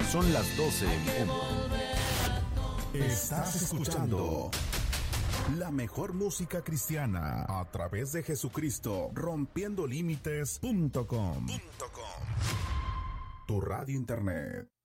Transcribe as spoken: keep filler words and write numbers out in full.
Son las doce en punto. Estás escuchando la mejor música cristiana a través de Jesucristo, rompiendo límites punto com. Tu radio internet.